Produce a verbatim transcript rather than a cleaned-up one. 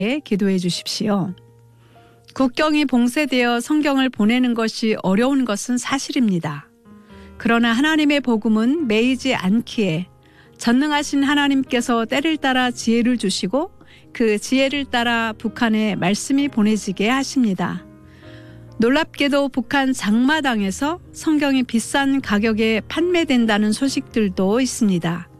기도해 주십시오. 국경이 봉쇄되어 성경을 보내는 것이 어려운 것은 사실입니다. 그러나 하나님의 복음은 매이지 않기에 전능하신 하나님께서 때를 따라 지혜를 주시고 그 지혜를 따라 북한에 말씀이 보내지게 하십니다. 놀랍게도 북한 장마당에서 성경이 비싼 가격에 판매된다는 소식들도 있습니다.